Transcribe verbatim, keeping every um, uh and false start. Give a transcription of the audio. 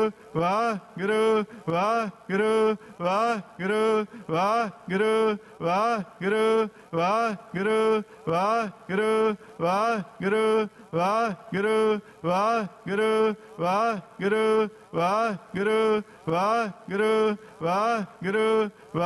Waheguru Waheguru Waheguru Waheguru Waheguru Waheguru Waheguru Waheguru Waheguru Waheguru Waheguru Waheguru Waheguru Waheguru Waheguru